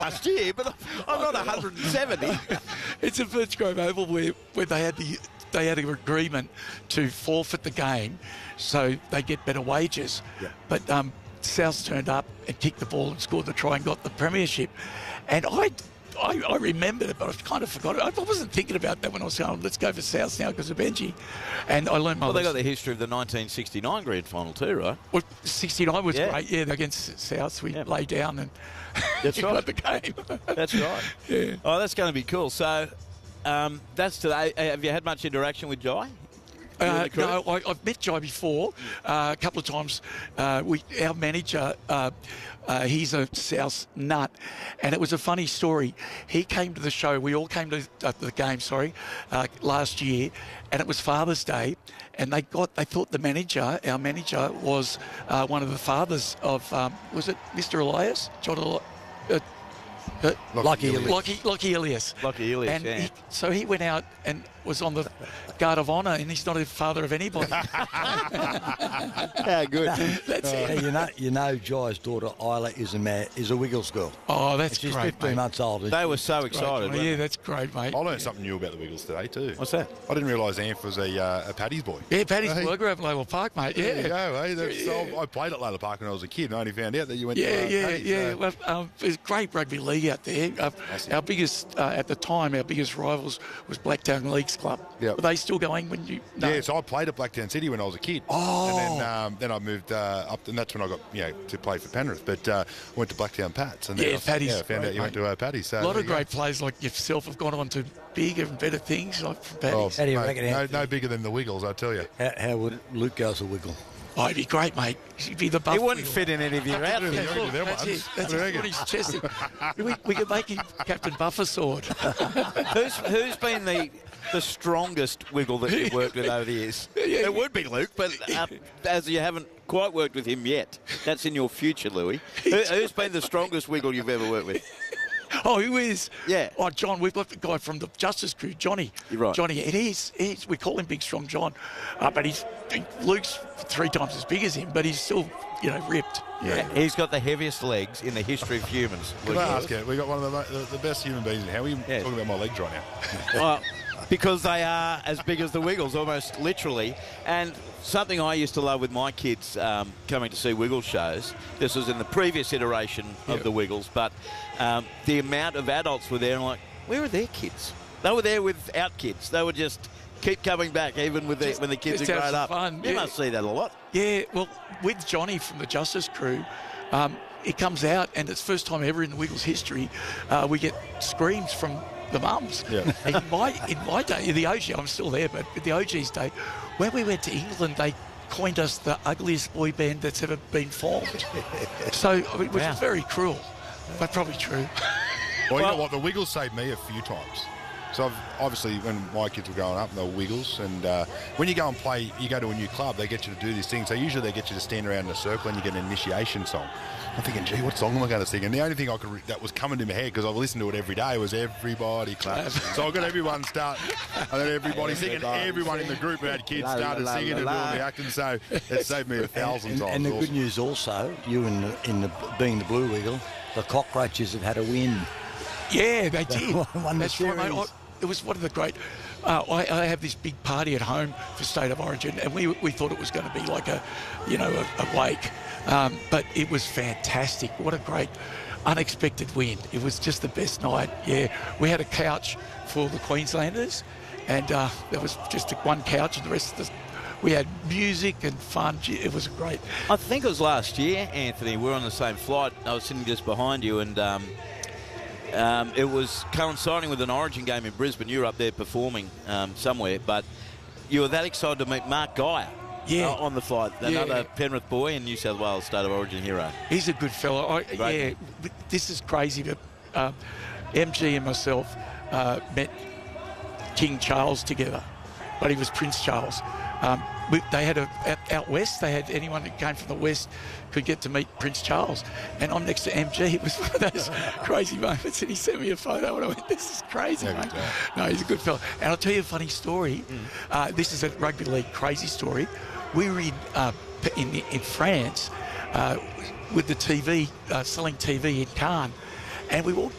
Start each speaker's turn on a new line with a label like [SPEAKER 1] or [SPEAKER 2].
[SPEAKER 1] last year, but I'm not 170.
[SPEAKER 2] It's a Birch Grove Oval where they had an agreement to forfeit the game so they get better wages.
[SPEAKER 3] Yeah.
[SPEAKER 2] But South turned up and kicked the ball and scored the try and got the premiership. And I remembered it, but I kind of forgot it. I wasn't thinking about that when I was going, let's go for South now because of Benji. And I learned my
[SPEAKER 1] Well, they got
[SPEAKER 2] lesson.
[SPEAKER 1] the history of the 1969 grand final too, right?
[SPEAKER 2] Well, 69 was
[SPEAKER 1] Yeah.
[SPEAKER 2] great, yeah, against South. We lay down and
[SPEAKER 1] That's right.
[SPEAKER 2] got the game.
[SPEAKER 1] That's right.
[SPEAKER 2] Yeah.
[SPEAKER 1] Oh, that's going to be cool. So that's today. Have you had much interaction with Jai?
[SPEAKER 2] No, I've met Jai before a couple of times. Our manager, he's a South nut, and it was a funny story. He came to the show. We all came to the game. Last year, and it was Father's Day, and they thought our manager, was one of the fathers of was it Mr. Elias, John Elias?
[SPEAKER 3] Lucky Elias.
[SPEAKER 2] Lucky Elias.
[SPEAKER 1] Lucky Elias,
[SPEAKER 2] And
[SPEAKER 1] yeah.
[SPEAKER 2] so he went out and was on the Guard of Honour, and he's not a father of anybody.
[SPEAKER 1] How good.
[SPEAKER 2] That's it.
[SPEAKER 3] Now, you know, Jai's daughter Isla is a Wiggles girl.
[SPEAKER 2] Oh, that's
[SPEAKER 3] She's
[SPEAKER 2] great,
[SPEAKER 3] 15
[SPEAKER 2] mate.
[SPEAKER 3] months old.
[SPEAKER 1] They were so excited.
[SPEAKER 2] Yeah, that's great, mate.
[SPEAKER 4] I learned something new about the Wiggles today too.
[SPEAKER 1] What's that?
[SPEAKER 4] I didn't realise Amph was a Paddy's boy.
[SPEAKER 2] Yeah, Paddy's
[SPEAKER 4] Hey.
[SPEAKER 2] Burger over Layla Park, mate. Yeah.
[SPEAKER 4] There you go, eh?
[SPEAKER 2] Yeah.
[SPEAKER 4] I played at Layla Park when I was a kid and I only found out that you went
[SPEAKER 2] Yeah,
[SPEAKER 4] to
[SPEAKER 2] yeah,
[SPEAKER 4] Paddy's,
[SPEAKER 2] yeah.
[SPEAKER 4] so-
[SPEAKER 2] Well, there's great rugby league out there. Our biggest, at the time, our biggest rivals was Blacktown Leagues Club.
[SPEAKER 4] Yep.
[SPEAKER 2] Were they still going when you? No.
[SPEAKER 4] Yeah, so I played at Blacktown City when I was a kid.
[SPEAKER 2] Oh.
[SPEAKER 4] And then I moved up, and that's when I got to play for Penrith. But I went to Blacktown Pats. And then
[SPEAKER 2] Yeah, Paddy's
[SPEAKER 4] I found out
[SPEAKER 2] great,
[SPEAKER 4] you went to Paddy's. So
[SPEAKER 2] A lot
[SPEAKER 4] there
[SPEAKER 2] of
[SPEAKER 4] you go.
[SPEAKER 2] great players like yourself have gone on to bigger and better things like from Paddy's.
[SPEAKER 3] How do you
[SPEAKER 4] no,
[SPEAKER 3] reckon,
[SPEAKER 4] no,
[SPEAKER 3] Anthony?
[SPEAKER 4] no bigger than the Wiggles, I tell you.
[SPEAKER 3] How would Luke go as a Wiggle?
[SPEAKER 2] Oh, he'd be great, mate. He'd be the buff.
[SPEAKER 1] He wouldn't
[SPEAKER 2] wheel.
[SPEAKER 1] fit in any of your outfits.
[SPEAKER 4] Yeah,
[SPEAKER 2] Look,
[SPEAKER 4] them
[SPEAKER 2] that's
[SPEAKER 4] ones.
[SPEAKER 2] it. That's
[SPEAKER 4] What do you
[SPEAKER 2] it.
[SPEAKER 4] reckon?
[SPEAKER 2] His chest. We could make him Captain Buffer Sword.
[SPEAKER 1] Who's been the strongest Wiggle that you've worked with over the years? It would be Luke, but as you haven't quite worked with him yet, that's in your future, Louis. Who's been the strongest Wiggle you've ever worked with?
[SPEAKER 2] Oh, who is?
[SPEAKER 1] Yeah.
[SPEAKER 2] Oh, John. We've got the guy from the Justice Crew, Johnny.
[SPEAKER 1] You're right.
[SPEAKER 2] Johnny, and he's we call him Big Strong John, but Luke's 3 times as big as him, but he's still ripped.
[SPEAKER 1] Yeah. He's got the heaviest legs in the history of humans.
[SPEAKER 4] Can I ask you, we got one of the best human beings. How are you talking about my legs right now?
[SPEAKER 1] Well, because they are as big as the Wiggles, almost literally. And something I used to love with my kids coming to see Wiggles shows, this was in the previous iteration of the Wiggles, but the amount of adults were there and like, where are their kids? They were there without kids. They would just keep coming back even with when the kids
[SPEAKER 2] just
[SPEAKER 1] are
[SPEAKER 2] have
[SPEAKER 1] grown
[SPEAKER 2] some
[SPEAKER 1] up.
[SPEAKER 2] fun,
[SPEAKER 1] You
[SPEAKER 2] yeah.
[SPEAKER 1] must see that a lot.
[SPEAKER 2] Yeah, well, with Johnny from the Justice Crew, it comes out, and it's the first time ever in the Wiggles history we get screams from the mums.
[SPEAKER 4] Yeah.
[SPEAKER 2] And in my day, in the OG, I'm still there, but in the OG's day, when we went to England, they coined us the ugliest boy band that's ever been formed. So, which
[SPEAKER 1] Wow.
[SPEAKER 2] is very cruel, but probably true.
[SPEAKER 4] Well, you know what? The Wiggles saved me a few times. So obviously, when my kids were growing up, they were Wiggles, and when you go and play, you go to a new club, they get you to do these things. So usually they get you to stand around in a circle and you get an initiation song. I'm thinking, gee, what song am I going to sing? And the only thing that was coming to my head, because I listened to it every day, was Everybody Clap. So I got everyone start, and then everybody singing. Everyone in the group who had kids started singing and doing the acting. So it saved me 1,000 times.
[SPEAKER 3] And the
[SPEAKER 4] Also.
[SPEAKER 3] good news also, you being the Blue Wiggle, the Cockroaches have had a win.
[SPEAKER 2] Yeah, they did.
[SPEAKER 3] won the
[SPEAKER 2] That's right, mate.
[SPEAKER 3] series.
[SPEAKER 2] It was one of the great. I have this big party at home for State of Origin, and we thought it was going to be like a wake, but it was fantastic. What a great, unexpected win! It was just the best night. Yeah, we had a couch for the Queenslanders, and there was just one couch, and the rest of we had music and fun. It was great.
[SPEAKER 1] I think it was last year, Anthony. We were on the same flight. I was sitting just behind you, and it was coinciding with an Origin game in Brisbane. You were up there performing somewhere, but you were that excited to meet Mark Geyer on the flight, another Penrith boy and New South Wales State of Origin hero.
[SPEAKER 2] He's a good fellow. Yeah, this is crazy, but MG and myself met King Charles together, but he was Prince Charles. They had out west, they had anyone that came from the west could get to meet Prince Charles. And I'm next to MG. It was one of those crazy moments. And he sent me a photo and I went, this is crazy, mate. No, he's a good fellow. And I'll tell you a funny story. This is a rugby league crazy story. We were in France with the TV, selling TV in Cannes. and we walked